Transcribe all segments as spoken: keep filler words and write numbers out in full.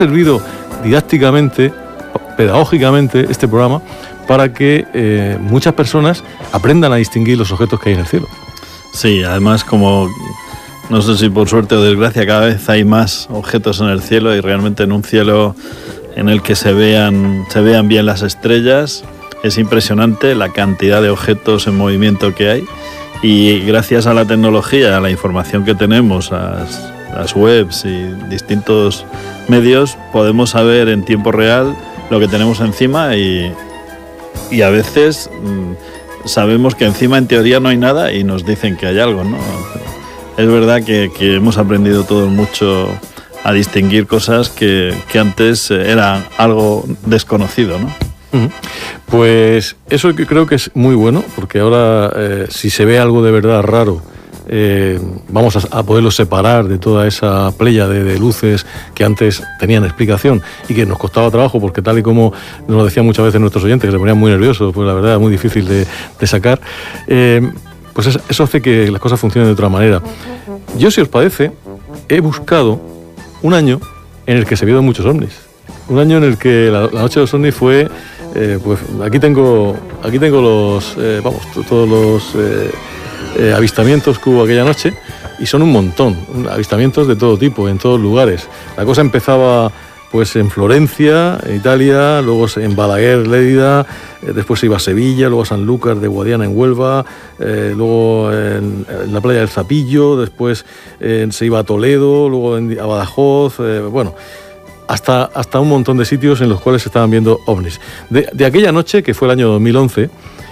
servido didácticamente, pedagógicamente este programa para que eh, muchas personas aprendan a distinguir los objetos que hay en el cielo. Sí, además, como no sé si por suerte o desgracia, cada vez hay más objetos en el cielo, y realmente en un cielo en el que se vean, se vean bien las estrellas, es impresionante la cantidad de objetos en movimiento que hay, y gracias a la tecnología, a la información que tenemos, a las, las webs y distintos medios, podemos saber en tiempo real lo que tenemos encima, y, y a veces mmm, sabemos que encima en teoría no hay nada y nos dicen que hay algo, ¿no? Es verdad que, que hemos aprendido todos mucho a distinguir cosas que, que antes eran algo desconocido, ¿no? Pues eso creo que es muy bueno, porque ahora eh, si se ve algo de verdad raro, eh, vamos a, a poderlo separar de toda esa playa de, de luces que antes tenían explicación y que nos costaba trabajo, porque tal y como nos lo decían muchas veces nuestros oyentes, que se ponían muy nerviosos, pues la verdad es muy difícil de, de sacar, eh, pues eso, eso hace que las cosas funcionen de otra manera. Yo, si os parece, he buscado un año en el que se vieron muchos ovnis, un año en el que la, la noche de los ovnis fue... Eh, pues aquí tengo aquí tengo los eh, vamos todos los eh, eh, avistamientos que hubo aquella noche, y son un montón, avistamientos de todo tipo en todos lugares. La cosa empezaba pues en Florencia, en Italia, luego en Balaguer, Lérida, eh, después se iba a Sevilla, luego a Sanlúcar de Guadiana en Huelva, eh, luego en, en la playa del Zapillo, después eh, se iba a Toledo, luego en, a Badajoz, eh, bueno. Hasta, hasta un montón de sitios en los cuales se estaban viendo ovnis. De, de aquella noche, que fue el año dos mil once,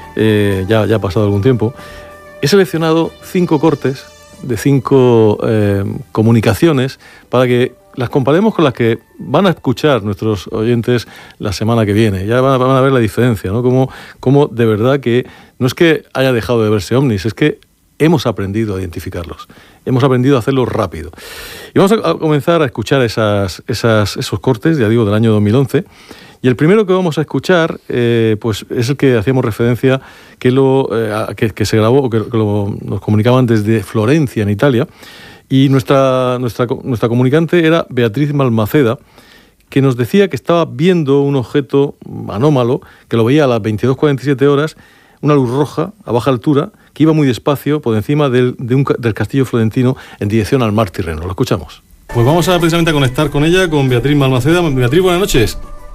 eh, ya, ya ha pasado algún tiempo, he seleccionado cinco cortes de cinco eh, comunicaciones para que las comparemos con las que van a escuchar nuestros oyentes la semana que viene. Ya van a, van a ver la diferencia, ¿no? Cómo, cómo de verdad que no es que haya dejado de verse ovnis, es que hemos aprendido a identificarlos, hemos aprendido a hacerlo rápido. Y vamos a comenzar a escuchar esas, esas, esos cortes, ya digo, del año dos mil once. Y el primero que vamos a escuchar eh, pues es el que hacíamos referencia, que, lo, eh, que, que se grabó, que, que lo, nos comunicaban desde Florencia, en Italia. Y nuestra, nuestra, nuestra comunicante era Beatriz Balmaceda, que nos decía que estaba viendo un objeto anómalo, que lo veía a las veintidós cuarenta y siete horas, una luz roja a baja altura, que iba muy despacio por encima del, de un, del castillo florentino en dirección al mar Tirreno. Lo escuchamos. Pues vamos a precisamente a conectar con ella, con Beatriz Balmaceda. Beatriz, buenas noches.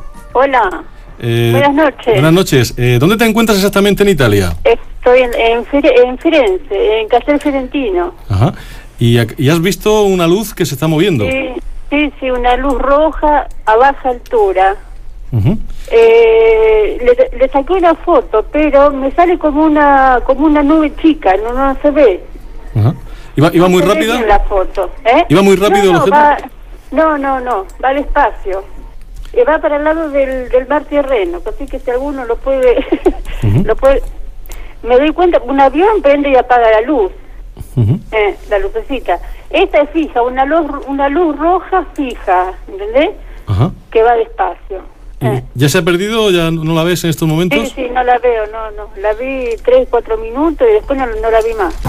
Hola. Eh, buenas noches. Buenas noches. Eh, ¿Dónde te encuentras exactamente en Italia? Estoy en, en, Fire, en Firenze, en Castel Fiorentino. Ajá. ¿Y, ¿Y has visto una luz que se está moviendo? Sí, sí, sí, una luz roja a baja altura. Uh-huh. Eh, le, le saqué una foto, pero me sale como una como una nube chica, no, no se ve. Uh-huh. ¿Iba, iba muy no se rápida? ve la foto, ¿eh? ¿Iba muy rápido no, el no, objeto? Va, no, no, no, va despacio. Eh, va para el lado del, del mar Tirreno, así que si alguno lo puede, uh-huh. lo puede... Me doy cuenta, un avión prende y apaga la luz, uh-huh. eh, la lucecita. Esta es fija, una luz, una luz roja fija, ¿entendés? Uh-huh. Que va despacio. ¿Ya se ha perdido o ya no la ves en estos momentos? Sí, sí, no la veo, no, no. La vi tres, cuatro minutos y después no, no la vi más.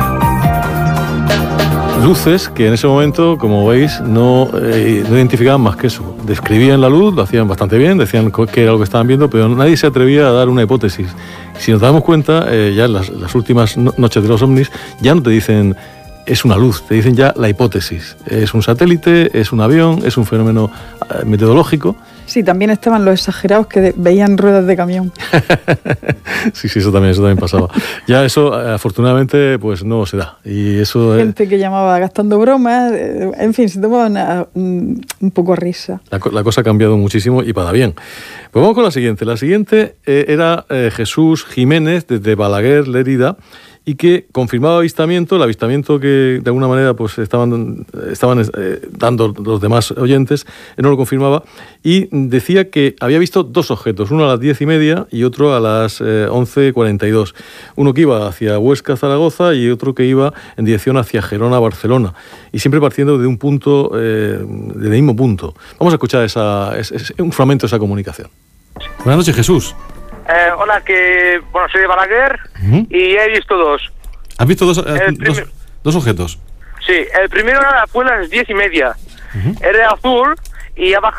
Luces que en ese momento, como veis, no, eh, no identificaban más que eso. Describían la luz, lo hacían bastante bien, decían qué era lo que estaban viendo, pero nadie se atrevía a dar una hipótesis. Si nos damos cuenta, eh, ya en las, las últimas no, noches de los ovnis, ya no te dicen es una luz, te dicen ya la hipótesis. Es un satélite, es un avión, es un fenómeno eh, meteorológico. Sí, también estaban los exagerados que de, veían ruedas de camión. sí, sí, eso también, eso también pasaba. Ya eso, afortunadamente, pues no se da. Y eso gente es... que llamaba gastando bromas, en fin, se tomaba una, un, un poco risa. La, la cosa ha cambiado muchísimo y para bien. Pues vamos con la siguiente. La siguiente eh, era eh, Jesús Jiménez, desde Balaguer, Lérida, y que confirmaba avistamiento, el avistamiento que de alguna manera pues estaban, estaban eh, dando los demás oyentes, él no lo confirmaba, y decía que había visto dos objetos, uno a las diez y media y otro a las eh, once cuarenta y dos. Uno que iba hacia Huesca, Zaragoza, y otro que iba en dirección hacia Gerona, Barcelona, y siempre partiendo de un punto, eh, del mismo punto. Vamos a escuchar esa, es, es un fragmento de esa comunicación. Buenas noches, Jesús. Eh, hola, que bueno, soy de Balaguer uh-huh. y he visto dos. ¿Has visto dos, eh, dos, dos objetos? Sí, el primero fue a las diez y media. Uh-huh. Era azul y ha bajado